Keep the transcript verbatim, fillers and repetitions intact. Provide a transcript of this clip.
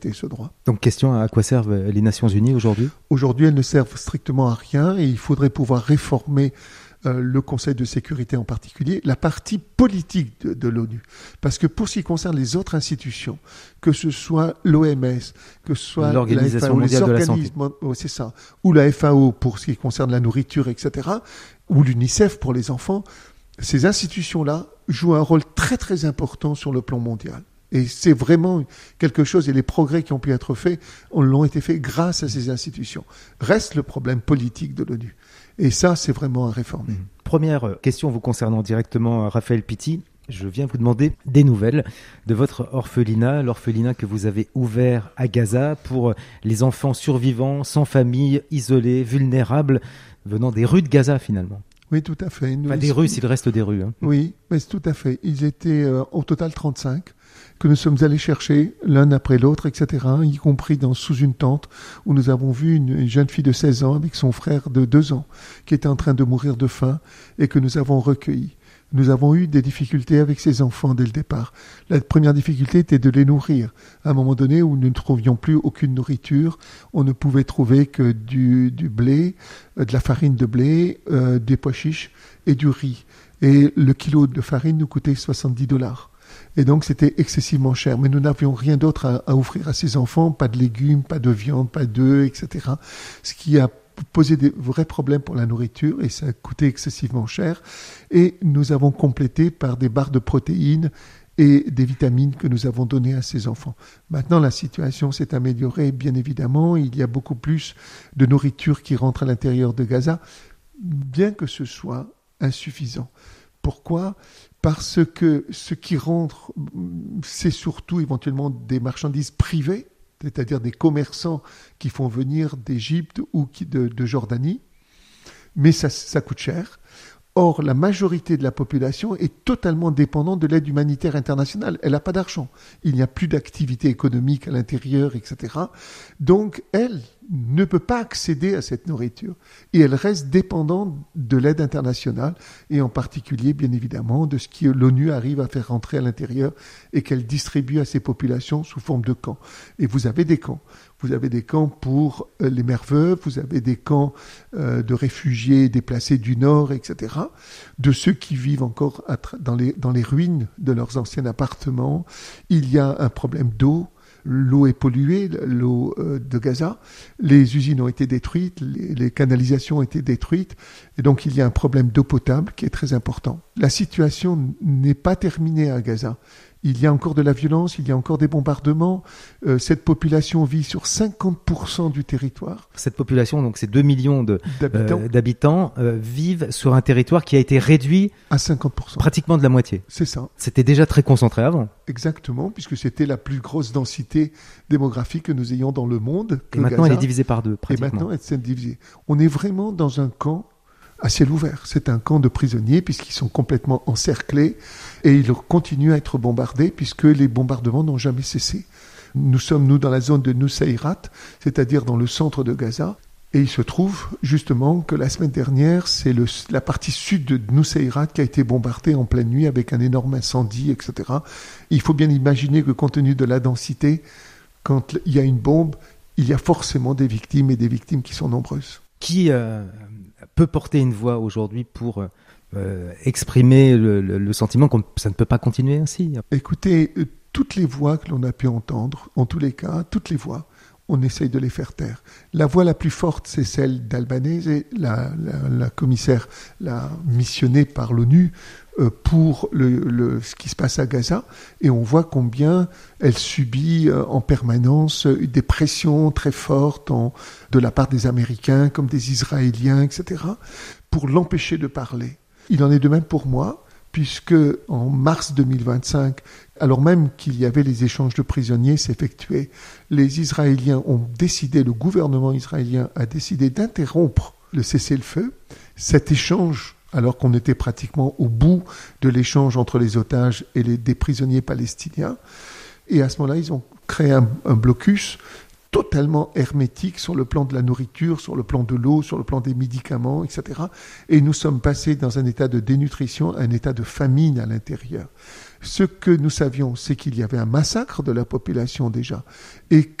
ce droit. Donc question, à quoi servent les Nations Unies aujourd'hui ? Aujourd'hui, elles ne servent strictement à rien et il faudrait pouvoir réformer euh, le Conseil de sécurité en particulier, la partie politique de, de l'ONU. Parce que pour ce qui concerne les autres institutions, que ce soit l'O M S, que ce soit l'Organisation la F A O, mondiale les de la santé. organismes, oh, c'est ça, ou la F A O pour ce qui concerne la nourriture, et cetera, ou l'UNICEF pour les enfants, ces institutions-là jouent un rôle très très important sur le plan mondial. Et c'est vraiment quelque chose, et les progrès qui ont pu être faits, on l'ont été faits grâce à ces institutions. Reste le problème politique de l'ONU. Et ça, c'est vraiment à réformer. Mmh. Première question vous concernant directement, Raphaël Pitti. Je viens vous demander des nouvelles de votre orphelinat, l'orphelinat que vous avez ouvert à Gaza pour les enfants survivants, sans famille, isolés, vulnérables, venant des rues de Gaza finalement. Oui, tout à fait. Nous, Pas des rues, s'il reste des rues. Hein. Oui, mais c'est tout à fait. Ils étaient euh, au total trente-cinq que nous sommes allés chercher l'un après l'autre, et cetera, y compris dans, sous une tente où nous avons vu une, une jeune fille de seize ans avec son frère de deux ans qui était en train de mourir de faim et que nous avons recueilli. Nous avons eu des difficultés avec ces enfants dès le départ. La première difficulté était de les nourrir. À un moment donné où nous ne trouvions plus aucune nourriture, on ne pouvait trouver que du, du blé, de la farine de blé, euh, des pois chiches et du riz. Et le kilo de farine nous coûtait soixante-dix dollars. Et donc c'était excessivement cher. Mais nous n'avions rien d'autre à, à offrir à ces enfants, pas de légumes, pas de viande, pas d'œufs, et cetera. Ce qui a posé des vrais problèmes pour la nourriture et ça a coûté excessivement cher. Et nous avons complété par des barres de protéines et des vitamines que nous avons données à ces enfants. Maintenant, la situation s'est améliorée, bien évidemment. Il y a beaucoup plus de nourriture qui rentre à l'intérieur de Gaza, bien que ce soit insuffisant. Pourquoi ? Parce que ce qui rentre, c'est surtout éventuellement des marchandises privées, c'est-à-dire des commerçants qui font venir d'Égypte ou qui, de, de Jordanie, mais ça, ça coûte cher. Or, la majorité de la population est totalement dépendante de l'aide humanitaire internationale. Elle n'a pas d'argent. Il n'y a plus d'activité économique à l'intérieur, et cetera. Donc, elle ne peut pas accéder à cette nourriture. Et elle reste dépendante de l'aide internationale, et en particulier, bien évidemment, de ce que l'ONU arrive à faire rentrer à l'intérieur et qu'elle distribue à ces populations sous forme de camps. Et vous avez des camps. Vous avez des camps pour les mères veuves, vous avez des camps euh, de réfugiés déplacés du Nord, et cetera, de ceux qui vivent encore dans les, dans les ruines de leurs anciens appartements. Il y a un problème d'eau. L'eau est polluée, l'eau euh, de Gaza. Les usines ont été détruites, les, les canalisations ont été détruites. Et donc, il y a un problème d'eau potable qui est très important. La situation n'est pas terminée à Gaza. Il y a encore de la violence, il y a encore des bombardements. Euh, cette population vit sur cinquante pour cent du territoire. Cette population, donc ces deux millions de, d'habitants, euh, d'habitants euh, vivent sur un territoire qui a été réduit à cinquante pour cent. Pratiquement de la moitié. C'est ça. C'était déjà très concentré avant. Exactement, puisque c'était la plus grosse densité démographique que nous ayons dans le monde. Et maintenant, Gaza. Elle est divisée par deux, pratiquement. Et maintenant, elle s'est divisée. On est vraiment dans un camp à ciel ouvert. C'est un camp de prisonniers puisqu'ils sont complètement encerclés et ils continuent à être bombardés puisque les bombardements n'ont jamais cessé. Nous sommes, nous, dans la zone de Nusayrat, c'est-à-dire dans le centre de Gaza. Et il se trouve justement que la semaine dernière, c'est le, la partie sud de Nusayrat qui a été bombardée en pleine nuit avec un énorme incendie, et cetera. Il faut bien imaginer que compte tenu de la densité, quand il y a une bombe, il y a forcément des victimes et des victimes qui sont nombreuses. Qui euh, peut porter une voix aujourd'hui pour euh, exprimer le, le, le sentiment que ça ne peut pas continuer ainsi ? Écoutez, euh, toutes les voix que l'on a pu entendre, en tous les cas, toutes les voix, on essaye de les faire taire. La voix la plus forte, c'est celle d'Albanese, la, la, la commissaire, la missionnée par l'ONU euh, pour le, le, ce qui se passe à Gaza. Et on voit combien elle subit euh, en permanence des pressions très fortes en, de la part des Américains, comme des Israéliens, et cetera, pour l'empêcher de parler. Il en est de même pour moi, puisque en mars deux mille vingt-cinq, alors même qu'il y avait les échanges de prisonniers s'effectuaient, les Israéliens ont décidé, le gouvernement israélien a décidé d'interrompre le cessez-le-feu. Cet échange, alors qu'on était pratiquement au bout de l'échange entre les otages et les, des prisonniers palestiniens, et à ce moment-là, ils ont créé un, un blocus totalement hermétique sur le plan de la nourriture, sur le plan de l'eau, sur le plan des médicaments, et cetera. Et nous sommes passés dans un état de dénutrition, un état de famine à l'intérieur. Ce que nous savions, c'est qu'il y avait un massacre de la population déjà, et